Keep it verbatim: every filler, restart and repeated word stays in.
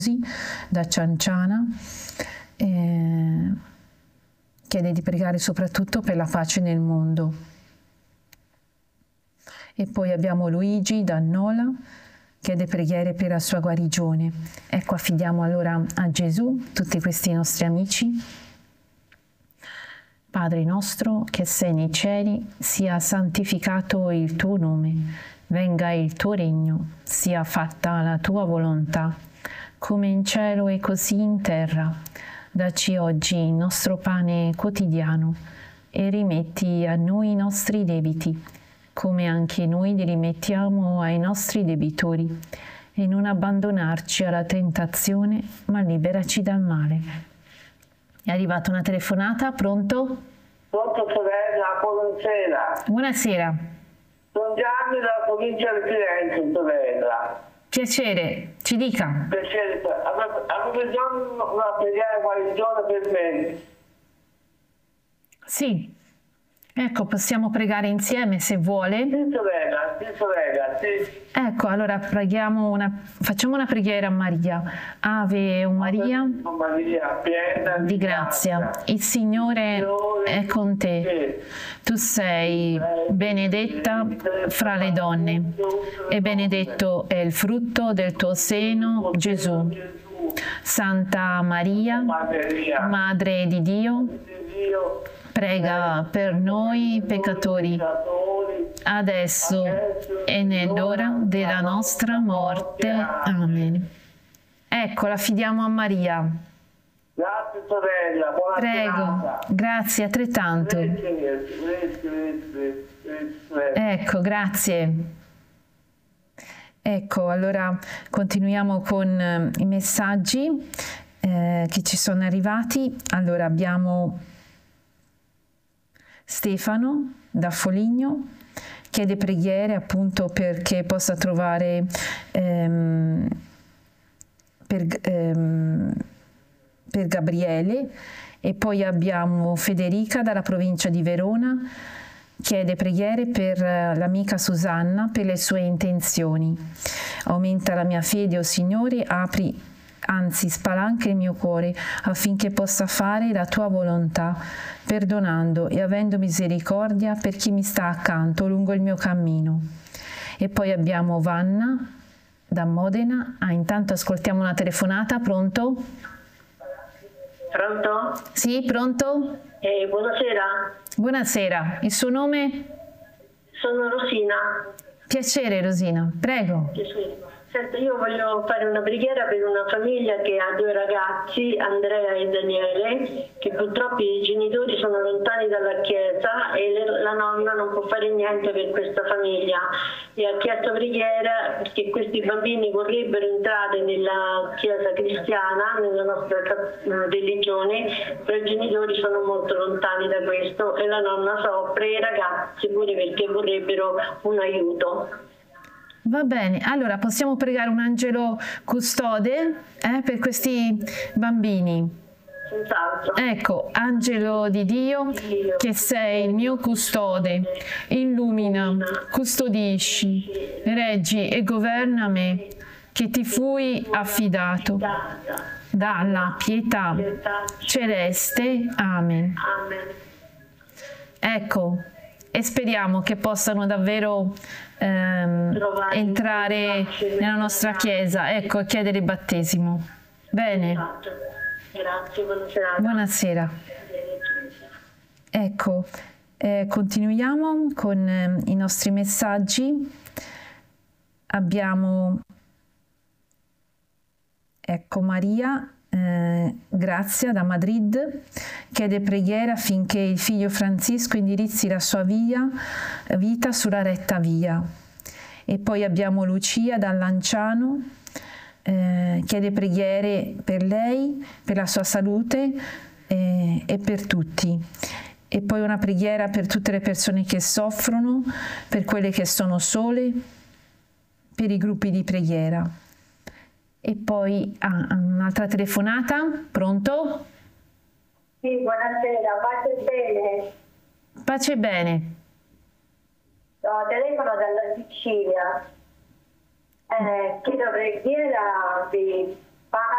da Cianciana, eh, chiede di pregare soprattutto per la pace nel mondo. E poi abbiamo Luigi da Nola, chiede preghiere per la sua guarigione. Ecco, affidiamo allora a Gesù tutti questi nostri amici. Padre nostro che sei nei cieli, sia santificato il tuo nome, venga il tuo regno, sia fatta la tua volontà, come in cielo e così in terra. Dacci oggi il nostro pane quotidiano e rimetti a noi i nostri debiti, come anche noi li rimettiamo ai nostri debitori. E non abbandonarci alla tentazione, ma liberaci dal male. È arrivata una telefonata, pronto? Pronto sorella, buonasera. Buonasera. Sono Gianni dalla provincia di Firenze, sorella. Piacere, ci dica. Piacere, avevo bisogno di una preghiera guarigione per me. Sì, ecco, possiamo pregare insieme se vuole. Sì sorella, sì sorella, sì. Ecco, allora preghiamo una, facciamo una preghiera a Maria. Ave o Maria, Ave Maria piena di grazia, il Signore è con te. Tu sei benedetta fra le donne e benedetto è il frutto del tuo seno, Gesù. Santa Maria, Madre di Dio, prega per noi peccatori, adesso e nell'ora della nostra morte. Amen. Ecco, la affidiamo a Maria. Grazie sorella, buona Prego, serata. grazie altrettanto. Ecco, grazie. Ecco, allora continuiamo con eh, i messaggi eh, che ci sono arrivati. Allora abbiamo Stefano da Foligno, chiede preghiere appunto perché possa trovare ehm, per, ehm, per Gabriele. E poi abbiamo Federica dalla provincia di Verona, chiede preghiere per l'amica Susanna per le sue intenzioni. Aumenta la mia fede, o Signore, apri, anzi spalanca il mio cuore affinché possa fare la tua volontà, perdonando e avendo misericordia per chi mi sta accanto lungo il mio cammino. E poi abbiamo Vanna da Modena. Ah, intanto ascoltiamo una telefonata. Pronto? Pronto? Sì, pronto? Eh, buonasera. Buonasera, il suo nome? Sono Rosina. Piacere Rosina, prego. Piacere. Senta, io voglio fare una preghiera per una famiglia che ha due ragazzi, Andrea e Daniele, che purtroppo i genitori sono lontani dalla chiesa e le, la nonna non può fare niente per questa famiglia. E ha chiesto preghiera perché questi bambini vorrebbero entrare nella chiesa cristiana, nella nostra religione, però i genitori sono molto lontani da questo e la nonna soffre e i ragazzi pure perché vorrebbero un aiuto. Va bene, allora possiamo pregare un angelo custode eh, per questi bambini. Senz'altro. Ecco, angelo di Dio, che sei il mio custode, illumina, custodisci, reggi e governa me, che ti fui affidato dalla pietà celeste. Amen. Ecco, e speriamo che possano davvero ehm, entrare nella nostra chiesa, ecco, a chiedere il battesimo. Bene. Grazie, buonasera. Buonasera. Ecco, eh, continuiamo con eh, i nostri messaggi. Abbiamo, ecco, Maria Eh, Grazia da Madrid, chiede preghiera affinché il figlio Francisco indirizzi la sua via, vita sulla retta via. E poi abbiamo Lucia da Lanciano, eh, chiede preghiere per lei, per la sua salute eh, e per tutti. E poi una preghiera per tutte le persone che soffrono, per quelle che sono sole, per i gruppi di preghiera. E poi ah, un'altra telefonata, pronto? Sì, buonasera, pace bene. Pace bene. No, telefono dalla Sicilia. Eh, chiedo preghiera per, Ma